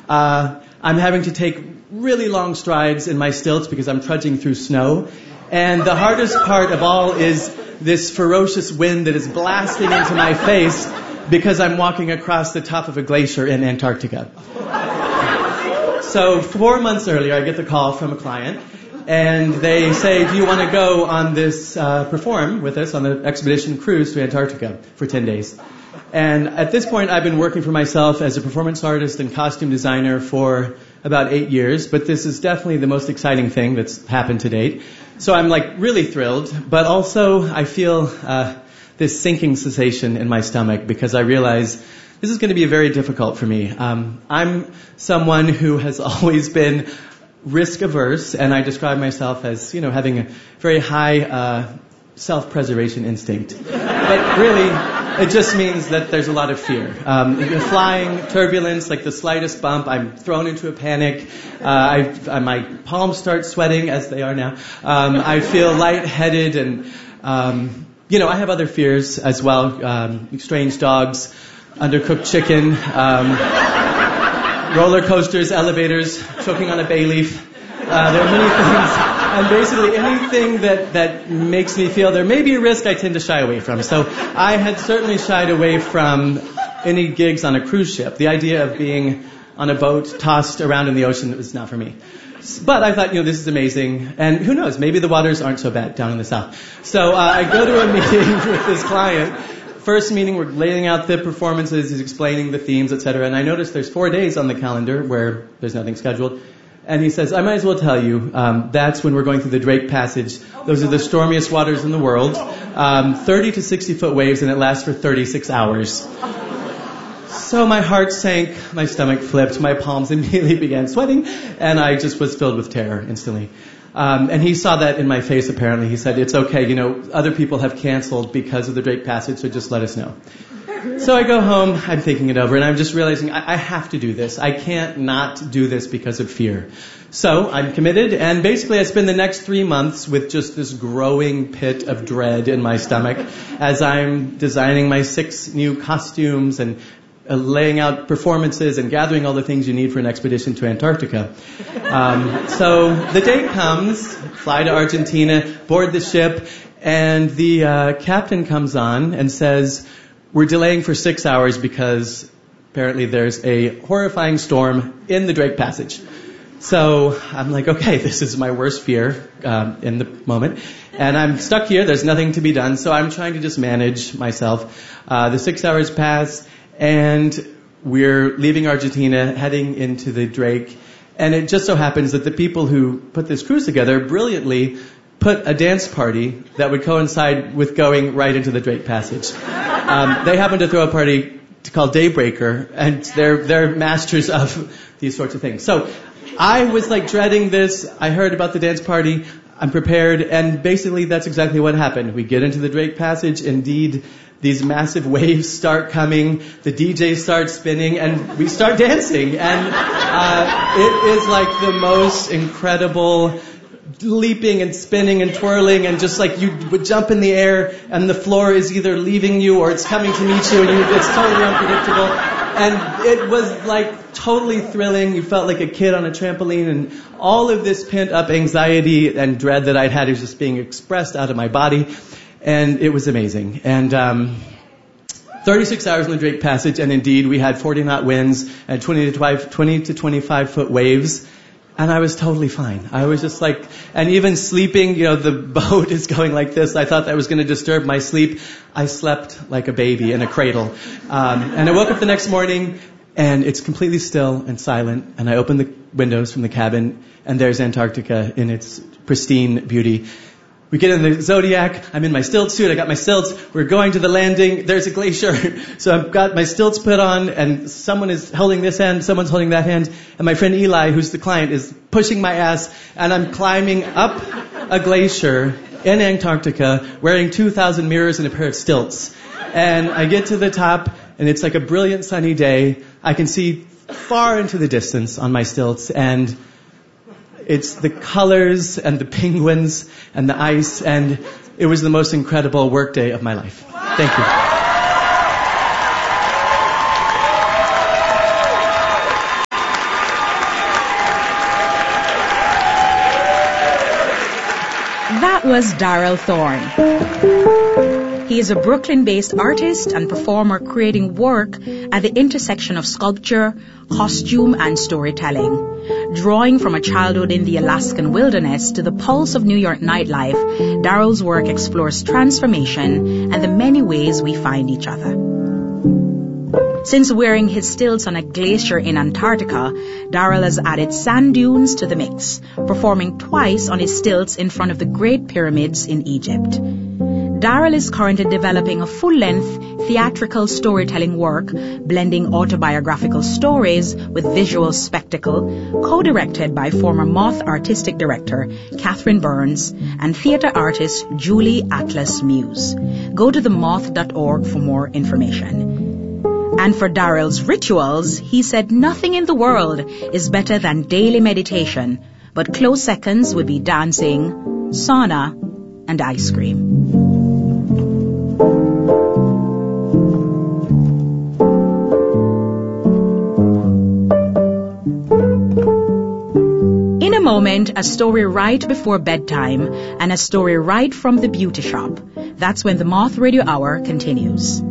I'm having to take really long strides in my stilts because I'm trudging through snow. And the hardest part of all is this ferocious wind that is blasting into my face because I'm walking across the top of a glacier in Antarctica. So 4 months earlier, I get the call from a client, and they say, do you want to go on this, perform with us on the expedition cruise to Antarctica for 10 days? And at this point, I've been working for myself as a performance artist and costume designer for about 8 years, but this is definitely the most exciting thing that's happened to date. So I'm like really thrilled, but also I feel this sinking sensation in my stomach because I realize this is going to be very difficult for me. I'm someone who has always been risk averse, and I describe myself as, having a very high self-preservation instinct. But really, it just means that there's a lot of fear. Flying, turbulence, like the slightest bump, I'm thrown into a panic. My palms start sweating, as they are now. I feel lightheaded, and I have other fears as well. Strange dogs, undercooked chicken, roller coasters, elevators, choking on a bay leaf. There are many things, and basically anything that makes me feel there may be a risk, I tend to shy away from. So I had certainly shied away from any gigs on a cruise ship. The idea of being on a boat tossed around in the ocean is not for me. But I thought, this is amazing, and who knows, maybe the waters aren't so bad down in the south. So I go to a meeting with this client. First meeting, we're laying out the performances, he's explaining the themes, etc. And I notice there's 4 days on the calendar where there's nothing scheduled. And he says, I might as well tell you, that's when we're going through the Drake Passage. Those are the stormiest waters in the world. 30 to 60 foot waves, and it lasts for 36 hours. So my heart sank, my stomach flipped, my palms immediately began sweating, and I just was filled with terror instantly. And he saw that in my face, apparently. He said, it's okay, other people have canceled because of the Drake Passage, so just let us know. So I go home, I'm thinking it over, and I'm just realizing I have to do this. I can't not do this because of fear. So I'm committed, and basically I spend the next 3 months with just this growing pit of dread in my stomach as I'm designing my 6 new costumes and laying out performances and gathering all the things you need for an expedition to Antarctica. So the date comes, fly to Argentina, board the ship, and the captain comes on and says, we're delaying for 6 hours because apparently there's a horrifying storm in the Drake Passage. So I'm like, okay, this is my worst fear in the moment. And I'm stuck here, there's nothing to be done, so I'm trying to just manage myself. The 6 hours pass, and we're leaving Argentina, heading into the Drake. And it just so happens that the people who put this cruise together brilliantly put a dance party that would coincide with going right into the Drake Passage. They happened to throw a party called Daybreaker, and they're masters of these sorts of things. So I was dreading this. I heard about the dance party. I'm prepared, and basically that's exactly what happened. We get into the Drake Passage. Indeed, these massive waves start coming, the DJ starts spinning, and we start dancing. And it is the most incredible leaping and spinning and twirling, and just you would jump in the air, and the floor is either leaving you or it's coming to meet you, and it's totally unpredictable. And it was totally thrilling. You felt like a kid on a trampoline, and all of this pent-up anxiety and dread that I'd had is just being expressed out of my body. And it was amazing. And 36 hours in the Drake Passage, and indeed we had 40 knot winds and 20 to 25 foot waves. And I was totally fine. I was just and even sleeping, the boat is going like this. I thought that was going to disturb my sleep. I slept like a baby in a cradle. And I woke up the next morning, and it's completely still and silent. And I open the windows from the cabin, and there's Antarctica in its pristine beauty. We get in the Zodiac. I'm in my stilt suit. I got my stilts. We're going to the landing. There's a glacier. So I've got my stilts put on, and someone is holding this hand, someone's holding that hand, and my friend Eli, who's the client, is pushing my ass, and I'm climbing up a glacier in Antarctica wearing 2,000 mirrors and a pair of stilts. And I get to the top, and it's a brilliant sunny day. I can see far into the distance on my stilts, and it's the colors and the penguins and the ice, and it was the most incredible work day of my life. Thank you. was Darrell Thorne. He is a Brooklyn-based artist and performer creating work at the intersection of sculpture, costume, and storytelling. Drawing from a childhood in the Alaskan wilderness to the pulse of New York nightlife, Darrell's work explores transformation and the many ways we find each other. Since wearing his stilts on a glacier in Antarctica, Darrell has added sand dunes to the mix, performing twice on his stilts in front of the Great Pyramids in Egypt. Darrell is currently developing a full-length theatrical storytelling work, blending autobiographical stories with visual spectacle, co-directed by former Moth artistic director Catherine Burns and theater artist Julie Atlas Muse. Go to themoth.org for more information. And for Darrell's rituals, he said nothing in the world is better than daily meditation, but close seconds would be dancing, sauna, and ice cream. In a moment, a story right before bedtime and a story right from the beauty shop. That's when the Moth Radio Hour continues.